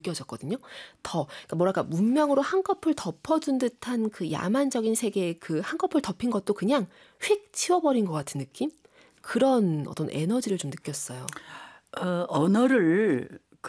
느껴졌거든요. 그러니까 뭐랄까 문명으로 한꺼풀 덮어둔 듯한 그 야만적인 세계에 그 한꺼풀 덮인 것도 그냥 휙 치워버린 것 같은 느낌? 그런 어떤 에너지를 좀 느꼈어요. 언어를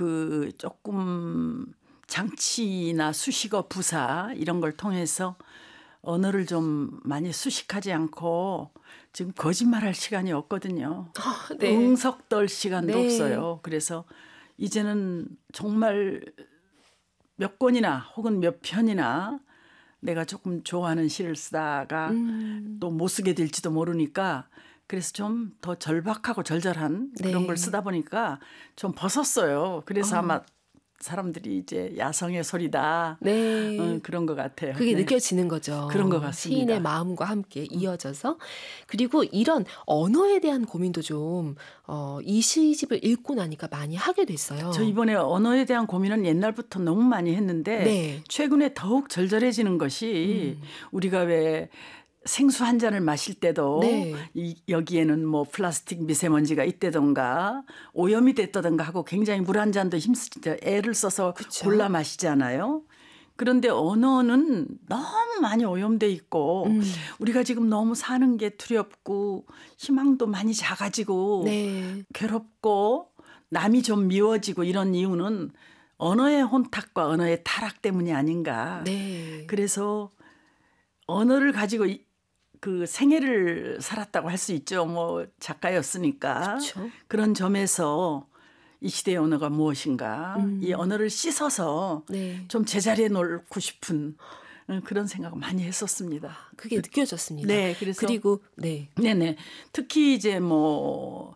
조금 장치나 수식어, 부사 이런 걸 통해서 언어를 좀 많이 수식하지 않고 지금 거짓말할 시간이 없거든요. 네. 응석떨 시간도 네. 없어요. 그래서 이제는 정말 몇 권이나 혹은 몇 편이나 내가 조금 좋아하는 시를 쓰다가 또 못 쓰게 될지도 모르니까 그래서 좀 더 절박하고 절절한 그런 걸 쓰다 보니까 좀 벗었어요. 그래서 아마 사람들이 이제 야성의 소리다. 네. 그런 것 같아요. 그게 네. 느껴지는 거죠. 그런 것 같습니다. 시인의 마음과 함께 이어져서. 그리고 이런 언어에 대한 고민도 좀 이 시집을 읽고 나니까 많이 하게 됐어요. 저 이번에 언어에 대한 고민은 옛날부터 너무 많이 했는데 네. 최근에 더욱 절절해지는 것이 우리가 왜 생수 한 잔을 마실 때도 네. 여기에는 뭐 플라스틱 미세먼지가 있다던가 오염이 됐다던가 하고 굉장히 물 한 잔도 애를 써서 그쵸? 골라 마시잖아요. 그런데 언어는 너무 많이 오염돼 있고 우리가 지금 너무 사는 게 두렵고 희망도 많이 작아지고 네. 괴롭고 남이 좀 미워지고 이런 이유는 언어의 혼탁과 언어의 타락 때문이 아닌가. 네. 그래서 언어를 가지고 그 생애를 살았다고 할 수 있죠. 뭐 작가였으니까. 그쵸. 그런 점에서 이 시대의 언어가 무엇인가. 이 언어를 씻어서 네. 좀 제자리에 놓고 싶은 그런 생각을 많이 했었습니다. 그게 느껴졌습니다. 네, 그래서 그리고 네. 네네. 특히 이제 뭐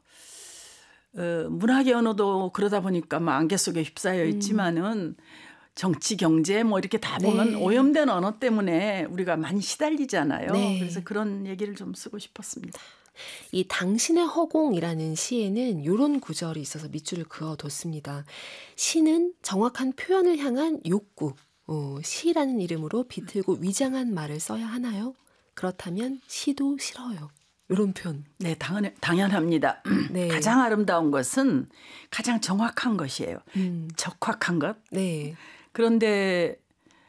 문학의 언어도 그러다 보니까 뭐 안개 속에 휩싸여 있지만은 정치, 경제 뭐 이렇게 다 보면 네. 오염된 언어 때문에 우리가 많이 시달리잖아요. 네. 그래서 그런 얘기를 좀 쓰고 싶었습니다. 이 당신의 허공이라는 시에는 이런 구절이 있어서 밑줄을 그어뒀습니다. 시는 정확한 표현을 향한 욕구, 시라는 이름으로 비틀고 위장한 말을 써야 하나요? 그렇다면 시도 싫어요. 이런 표현. 네, 당연합니다. 네. 가장 아름다운 것은 가장 정확한 것이에요. 적확한 것. 네. 그런데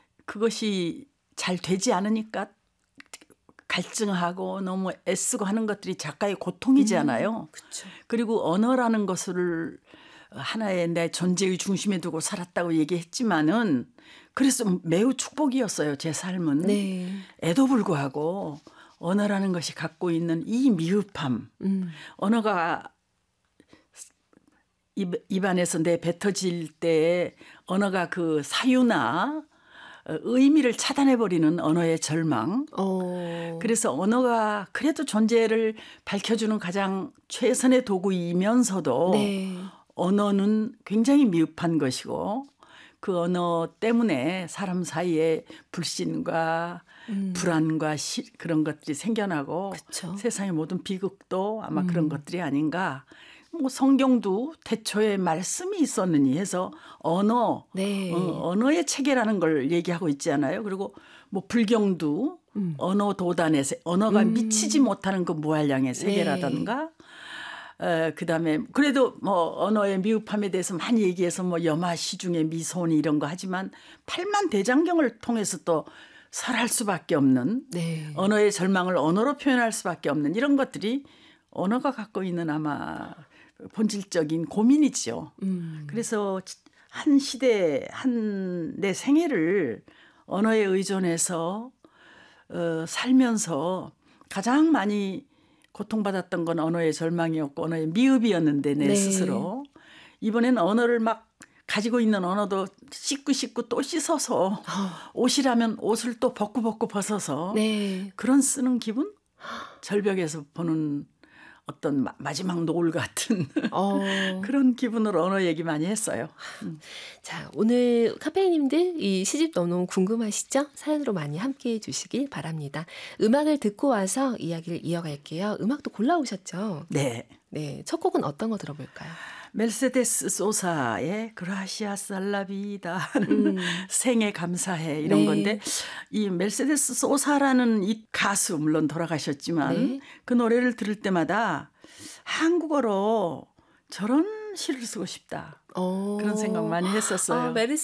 그것이 잘 되지 않으니까 갈증하고 너무 애쓰고 하는 것들이 작가의 고통이잖아요. 그쵸. 그리고 언어라는 것을 하나의 내 존재의 중심에 두고 살았다고 얘기했지만은 그래서 매우 축복이었어요. 제 삶은. 네. 에도 불구하고 언어라는 것이 갖고 있는 이 미흡함. 언어가 입안에서 뱉어질 때 언어가 그 사유나 의미를 차단해버리는 언어의 절망. 그래서 언어가 그래도 존재를 밝혀주는 가장 최선의 도구이면서도 네. 언어는 굉장히 미흡한 것이고 그 언어 때문에 사람 사이에 불신과 불안과 그런 것들이 생겨나고 그쵸. 세상의 모든 비극도 아마 그런 것들이 아닌가. 뭐 성경도 태초에 말씀이 있었느니 해서 네. 언어의 체계라는 걸 얘기하고 있잖아요. 그리고 뭐 불경도 언어 도단에서 언어가 미치지 못하는 그 무한량의 세계라든가 그다음에 그래도 뭐 언어의 미흡함에 대해서 많이 얘기해서 뭐 염화시중의 미소니 이런 거 하지만 팔만대장경을 통해서 또 설할 수밖에 없는 네. 언어의 절망을 언어로 표현할 수밖에 없는 이런 것들이 언어가 갖고 있는 아마 본질적인 고민이죠. 그래서 한 시대 한 내 생애를 언어에 의존해서 살면서 가장 많이 고통받았던 건 언어의 절망이었고 언어의 미흡이었는데 내 네. 스스로 이번에는 언어를 막 가지고 있는 언어도 씻고 또 씻어서 옷이라면 옷을 또 벗고 벗어서 네. 그런 쓰는 기분? 절벽에서 보는 어떤 마지막 노을 같은 그런 기분으로 언어 얘기 많이 했어요. 자, 오늘 카페인님들 이 시집 너무 궁금하시죠? 사연으로 많이 함께해 주시길 바랍니다. 음악을 듣고 와서 이야기를 이어갈게요. 음악도 골라오셨죠? 네. 네, 첫 곡은 어떤 거 들어볼까요? 멜세데스 소사의 그라시아 살라비다 하는 생에 감사해 이런 네. 건데 이 멜세데스 소사라는 이 가수 물론 돌아가셨지만 네. 그 노래를 들을 때마다 한국어로 저런 시를 쓰고 싶다. 그런 생각 많이 했었어요. 메르